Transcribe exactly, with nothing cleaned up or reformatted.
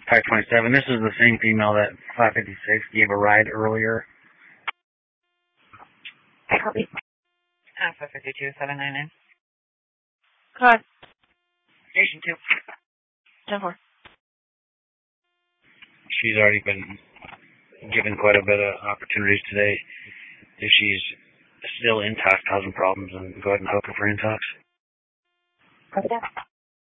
five twenty-seven. This is the same female that five fifty-six gave a ride earlier. Copy. Alpha fifty-two seven nine nine. Go ahead. Station two. ten four. She's already been given quite a bit of opportunities today. If she's still intox causing problems, then go ahead and hook her for intox. Copy that.